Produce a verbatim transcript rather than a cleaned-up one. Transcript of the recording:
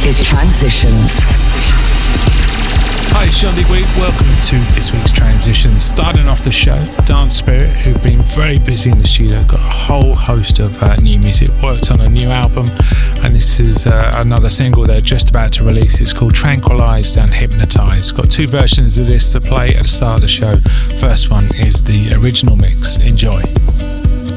is Transitions. Hi, it's John Digweed. Welcome to this week's Transitions. Starting off the show, Dance Spirit, who've been very busy in the studio, got a whole host of uh, new music, worked on a new album, and this is uh, another single they're just about to release. It's called Tranquilized and Hypnotized. Got two versions of this to play at the start of the show. First one is the original mix. Enjoy.